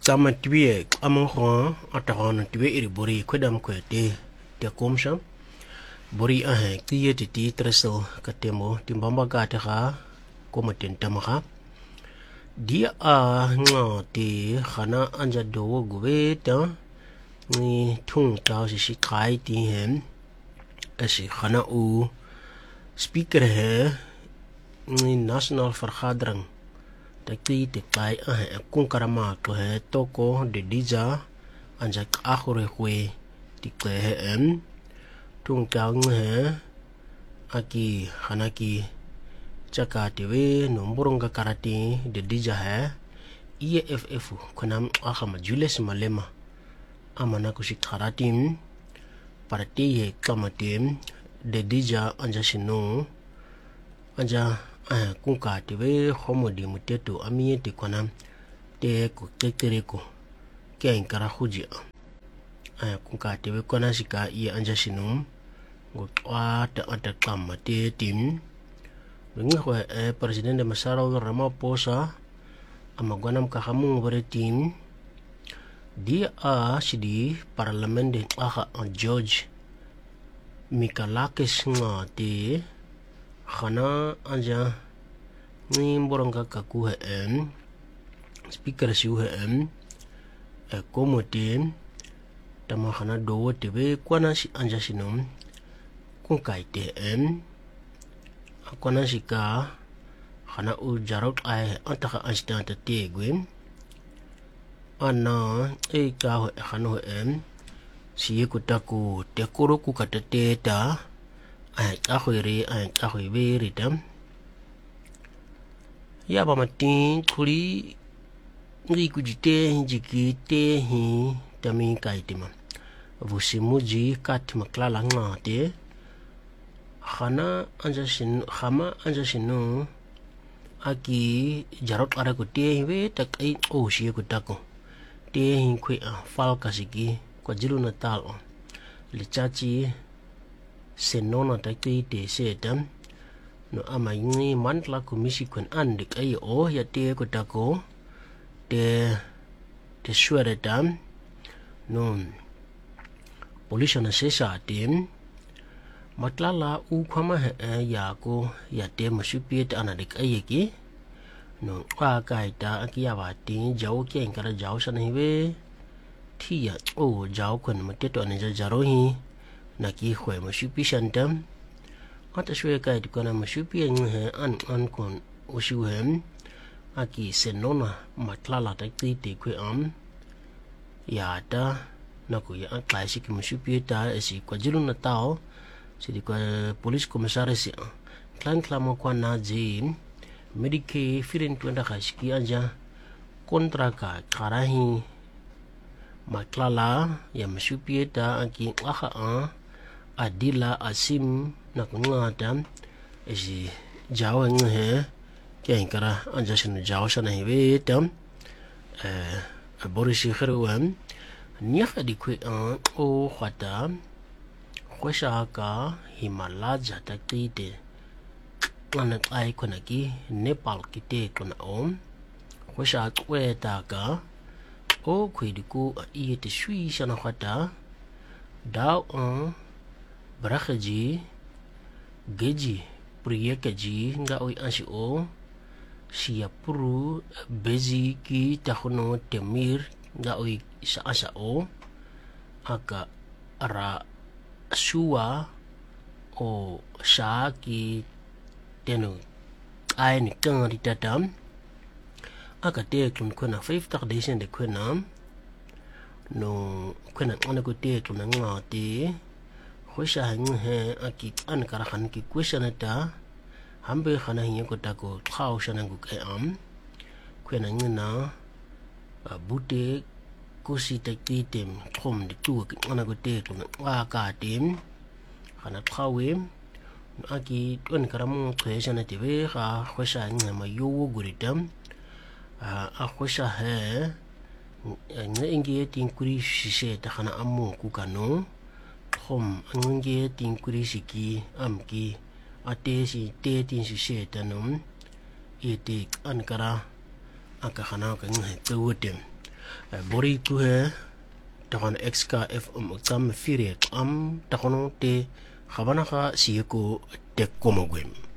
Tama tibi amon ho atahon tibi iri bori kwedam kwete te komsha bori kiye ti tresel katemo timbamba gata ha komaten tamaha dia nga ti khana anja do gube ta ni thung ta si khai ti hem asi khana u speaker he ni national vergadering takti te kai kung karama to he toko de dija anja akhure hwe ti kle hem tung kang he aki hanaki chaka tiwe nomborong ka karati de dija he EFF kunam akhama Julius Malema amana kushi karatim parti ye kamatim de dija anja sinu anja kunka tiwe homodi mutetu amiye ti konam te ku tekere ko ken kara huji kunka tiwe kona sika ye anja sinu go ta ata kamate tim ngho president Masara Ramaphosa amagwanam kahamu bare tim dia sidi parliament de George Mikalakis ngati khana anja ni borongka kaku hem speaker siu hem komotin tama khana do tebe kwana si anja sinom kun kaite em kwana sika khana u jarot ai antaka instant te gwem ana ka khano em si kutaku te koroku katate ta ahwere ahwebe ritam ya ba matin kuri ngi kujite jikite hi tami kaitima vusimuji kat maklala ngate khama anja sinu aki jarot ara kutie we takai o shi kutako te hin kwe fal kasiki kwa jilu natal lichachi senona takti te setam no amaini mantla komisi kun andik ay o ya te kutako te sweretam no polisi na sesa tim matlala u khama ya ko ya te masupit anadik ayeki no ka kaita akiya batin jaw ke enkara jaw sanhibe thiya o jaw kun mateto ane jaro hi naki khwe masupi shantam ata shwe kai dikona masupi an kon usu hem aki senona matlala takti te kwe ya ta naku ya classic masupi ta esi kwajilu na tao sidi kwa police komisaris klan klamo kwa na jin medike firen twenda khashki anja kontra ka karahi matlala ya masupi ta aki adila asim na kunata esi jawa he kaya kara anja sinu jawa sana hiwe tam borisi kheruam niya di kwe o khata khwasha ka himalaja takite anak ai konaki Nepal kite kona khwasha kwe ta ka o khwidiku iete shui sana khata daw Brakhaji geji priyakaji nga oi ansi o siapuru bezi ki tahono temir nga oi sa o aka ara suwa o sa ki tenu ai ni kang ritatam aka te kun kona 50 days de kona no kona ona ko te kun ngati khosha he aki an karahan ki question ta hambe khana hiya ko ta ko khao shana gu ke kwena ngina bute kusi takti tem thom de tu ki ona ko te ko wa ka tem khana khawe aki ton karamu kheshana te we kha khosha ngama yo guritam a khosha he nge tin kuri shise ta khana ammo ku kanu khom nge tin kuri siki amki ate si te tin si se tanum ete ankara aka khana ka nge tawtem bori kuhe takan exka fm utsam fire am takono te khabana ka siyeko te komogwem